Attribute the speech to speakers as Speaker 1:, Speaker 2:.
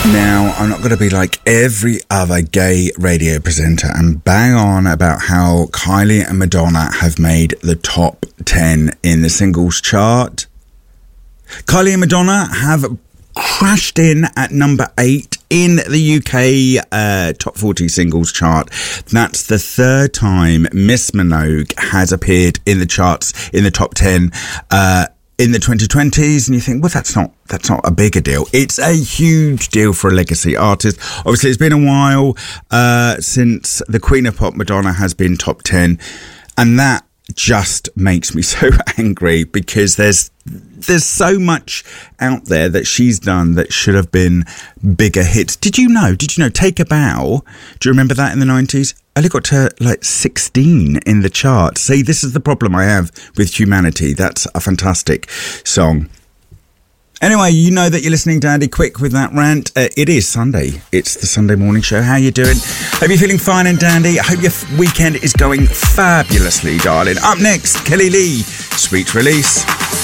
Speaker 1: Now, I'm not going to be like every other gay radio presenter and bang on about how Kylie and Madonna have made the top 10 in the singles chart. Kylie and Madonna have crashed in at number 8 in the UK top 40 singles chart. That's the third time Miss Minogue has appeared in the charts in the top 10 in the 2020s, and you think, well, that's not a bigger deal. It's a huge deal for a legacy artist. Obviously, it's been a while since the Queen of Pop, Madonna, has been top 10, and that just makes me so angry because there's so much out there that she's done that should have been bigger hits. Did you know? Take a Bow? Do you remember that in the 90s? Only got to like 16 in the chart. See, this is the problem I have with humanity. That's a fantastic song. Anyway, you know that you're listening to Andy Quick with that rant. It is Sunday. It's the Sunday morning show. How you doing? Hope you're feeling fine and dandy. I hope your weekend is going fabulously, darling. Up next, Kelly Lee, Sweet Release.